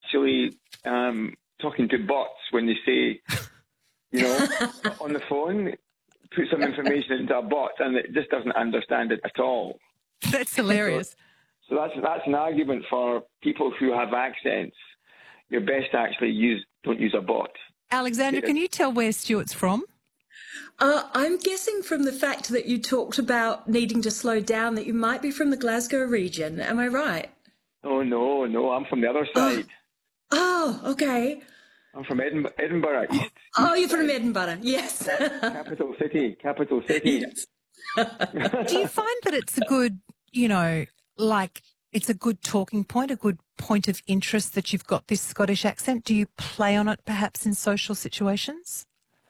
actually talking to bots when they say, on the phone, put some information into a bot and it just doesn't understand it at all. That's hilarious. So that's an argument for people who have accents. You're best to actually don't use a bot. Alexandra, can you tell where Stuart's from? I'm guessing from the fact that you talked about needing to slow down that you might be from the Glasgow region. Am I right? Oh, no, I'm from the other side. Oh, okay. I'm from Edinburgh, East. Oh, you're from Edinburgh, yes. Capital city. Yes. Do you find that it's a good, it's a good talking point, a good point of interest that you've got this Scottish accent? Do you play on it perhaps in social situations?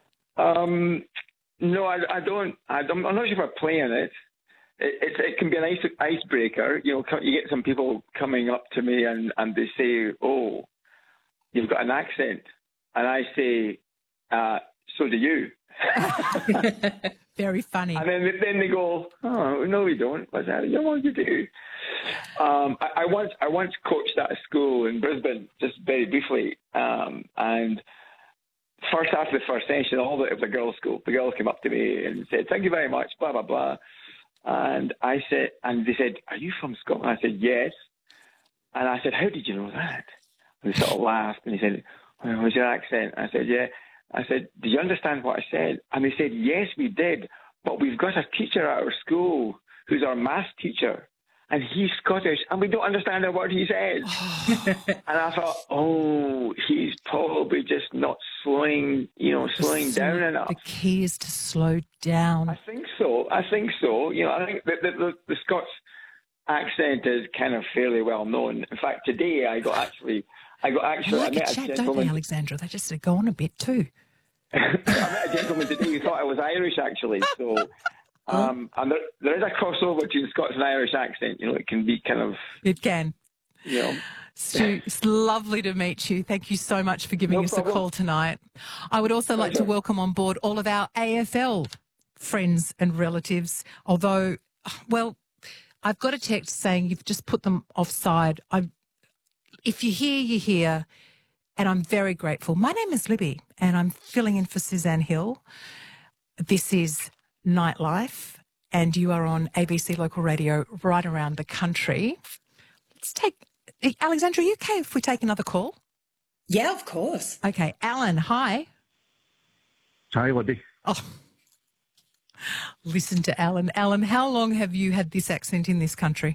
No, I don't. I'm not sure if I play on it. It can be an icebreaker. You get some people coming up to me and they say, "Oh, you've got an accent," and I say, "So do you." Very funny. And then they go, "Oh, no, we don't." I say, "Yeah, well, you do." I once coached at a school in Brisbane, just very briefly, and after the first session, it was a girls' school. The girls came up to me and said, "Thank you very much," blah blah blah, and they said, "Are you from Scotland?" I said, "Yes," and I said, "How did you know that?" And they sort of laughed and he said, "Well, what's your accent?" I said, "Yeah." I said, "Did you understand what I said?" And they said, "Yes, we did, but we've got a teacher at our school who's our maths teacher, and he's Scottish, and we don't understand a word he says." And I thought, oh, he's probably just not slowing down enough. The key is to slow down. I think so. I think the Scots accent is kind of fairly well known. In fact, today I met a chat, gentleman. don't they, Alexandra? They just go on a bit too. I met a gentleman today who thought I was Irish, actually. So, and there is a crossover between Scots and Irish accent. It can be kind of. It can. Stu, it's lovely to meet you. Thank you so much for giving us a call tonight. I would also like to welcome on board all of our AFL friends and relatives. Although, I've got a text saying you've just put them offside. If you're here, you're here, and I'm very grateful. My name is Libby, and I'm filling in for Suzanne Hill. This is Nightlife, and you are on ABC Local Radio right around the country. Let's take... Alexandra, are you okay if we take another call? Yeah, of course. Okay. Alan, hi. Hi, Libby. Oh, listen to Alan. Alan, how long have you had this accent in this country?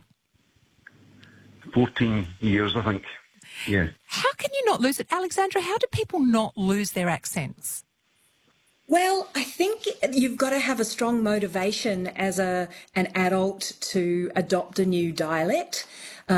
14 years, I think. Yeah. How can you not lose it? Alexandra, how do people not lose their accents? Well, I think you've got to have a strong motivation as an adult to adopt a new dialect.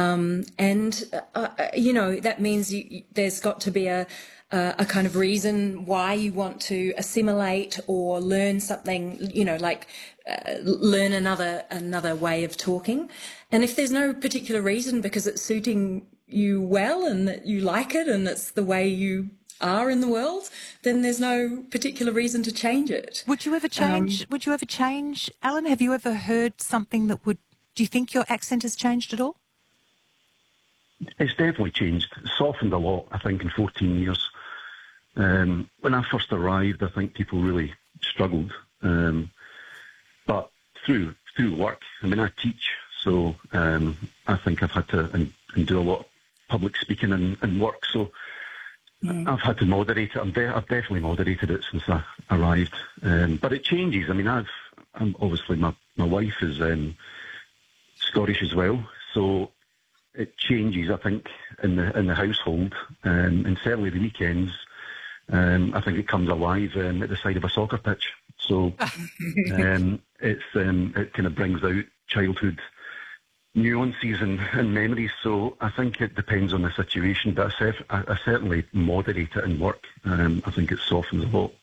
That means there's got to be a kind of reason why you want to assimilate or learn something, learn another way of talking. And if there's no particular reason because it's suiting you well and that you like it and it's the way you are in the world, then there's no particular reason to change it. Would you ever change? Alan? Have you ever heard something that would? Do you think your accent has changed at all? It's definitely changed. It's softened a lot, I think, in 14 years. When I first arrived, I think people really struggled. But through work, I teach, so I think I've had to and do a lot of public speaking and work. So I've had to moderate it. I've definitely moderated it since I arrived. But it changes. I'm obviously my wife is Scottish as well, so it changes. I think in the household, and certainly the weekends. I think it comes alive at the side of a soccer pitch. So it kind of brings out childhood nuances and memories. So I think it depends on the situation, but I certainly moderate it in work. I think it softens a lot.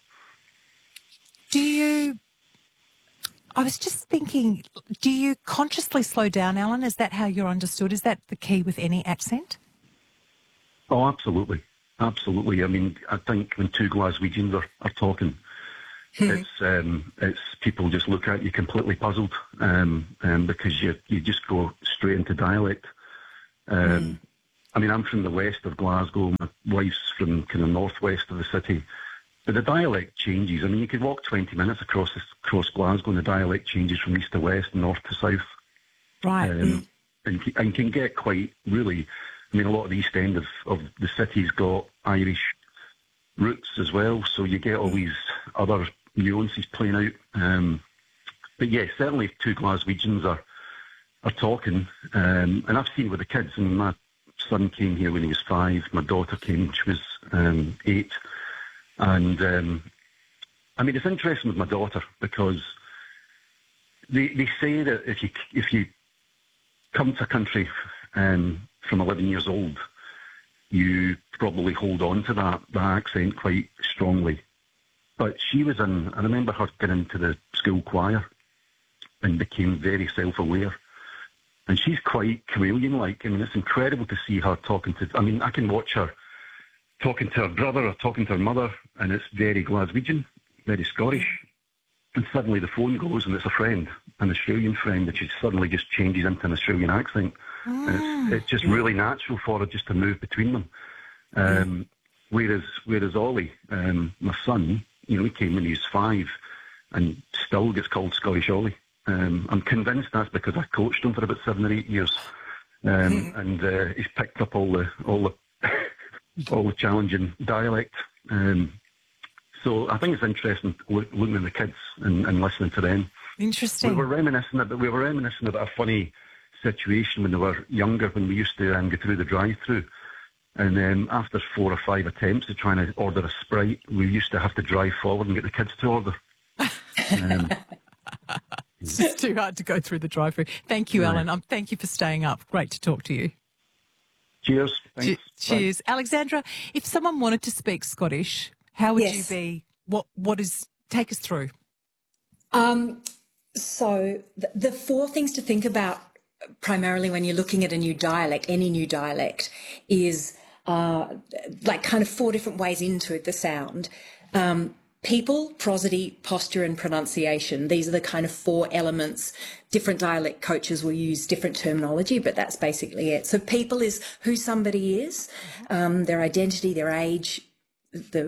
I was just thinking, do you consciously slow down, Alan? Is that how you're understood? Is that the key with any accent? Oh, absolutely. Absolutely. I think when two Glaswegians are talking, it's people just look at you completely puzzled because you just go straight into dialect. I mean, I'm from the west of Glasgow. My wife's from kind of northwest of the city. But the dialect changes. I mean, you could walk 20 minutes across Glasgow and the dialect changes from east to west, north to south. Right. And can get quite, really, I mean, a lot of the east end of the city's got Irish roots as well, so you get all these other nuances playing out. But yeah, certainly if two Glaswegians are talking, and I've seen with the kids, and my son came here when he was 5, my daughter came when she was 8, and I mean, it's interesting with my daughter because they say that if you come to a country from 11 years old, you probably hold on to that accent quite strongly. But she was I remember her getting into the school choir and became very self-aware. And she's quite chameleon-like. I mean, it's incredible to see her talking to, I mean, I can watch her talking to her brother or talking to her mother, and it's very Glaswegian, very Scottish. And suddenly the phone goes and it's a friend, an Australian friend, and she suddenly just changes into an Australian accent. And it's just really natural for her just to move between them. Whereas Ollie, my son, you know, he came when he was 5 and still gets called Scottish Ollie. I'm convinced that's because I coached him for about 7 or 8 years. And he's picked up all the challenging dialect. So I think it's interesting looking at the kids and listening to them. Interesting. We were reminiscing about a funny situation when they were younger, when we used to go through the drive-through. And then after 4 or 5 attempts of trying to order a Sprite, we used to have to drive forward and get the kids to order. It's just too hard to go through the drive-through. Thank you, Alan. Thank you for staying up. Great to talk to you. Cheers. Thanks. Cheers. Bye. Alexandra, if someone wanted to speak Scottish, how would you be? Take us through. So the 4 things to think about primarily when you're looking at a new dialect, any new dialect, is like kind of 4 different ways into the sound. People, prosody, posture and pronunciation. These are the kind of 4 elements. Different dialect coaches will use different terminology, but that's basically it. So people is who somebody is, their identity, their age, the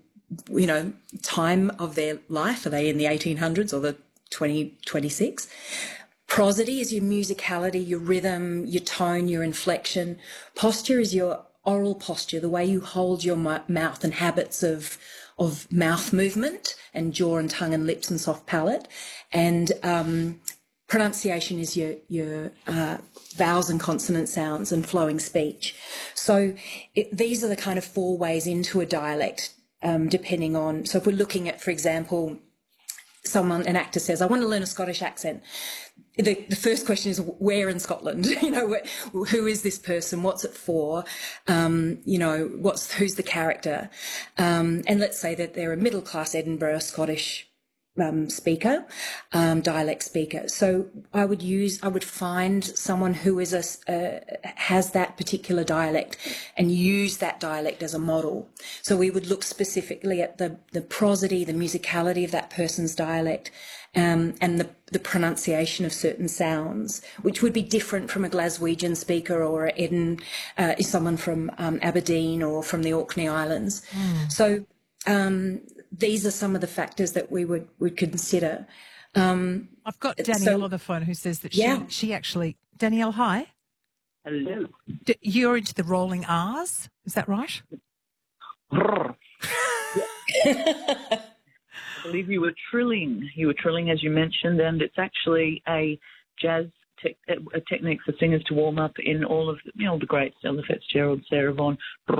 time of their life. Are they in the 1800s or the 2026? Prosody is your musicality, your rhythm, your tone, your inflection. Posture is your oral posture, the way you hold your mouth and habits of mouth movement and jaw and tongue and lips and soft palate. And pronunciation is your vowels and consonant sounds and flowing speech. So these are the kind of 4 ways into a dialect, depending on. So if we're looking at, for example, an actor says, I want to learn a Scottish accent. The first question is, where in Scotland? You know, who is this person? What's it for? You know, who's the character? And let's say that they're a middle-class Edinburgh Scottish speaker, dialect speaker. So I would find someone who is has that particular dialect and use that dialect as a model. So we would look specifically at the prosody, the musicality of that person's dialect, and the pronunciation of certain sounds, which would be different from a Glaswegian speaker or someone from Aberdeen or from the Orkney Islands. So these are some of the factors that we would consider. I've got Danielle on the phone who says that she actually... Danielle, hi. Hello. You're into the rolling R's, is that right? I believe you were trilling. You were trilling, as you mentioned, and it's actually a jazz a technique for singers to warm up in all of the greats, Ella Fitzgerald, Sarah Vaughan,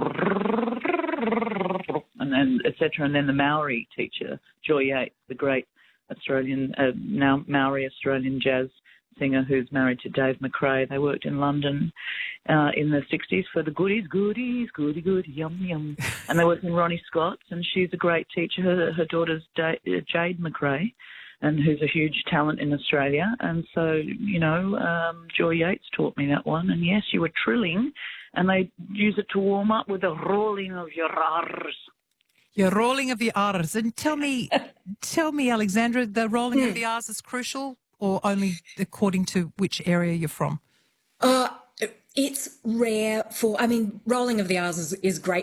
and then etc. And then the Maori teacher, Joy Yates, the great Australian, now Maori Australian jazz singer who's married to Dave McRae. They worked in London in the 60s for the goodies, yum, yum. And they worked in Ronnie Scott's, and she's a great teacher. Her daughter's Jade McRae, and who's a huge talent in Australia. And so, Joy Yates taught me that one. And yes, you were trilling, and they use it to warm up with the rolling of your R's. Your rolling of the R's. And tell me, Alexandra, the rolling of the R's is crucial, or only according to which area you're from? It's rare for, I mean, rolling of the R's is great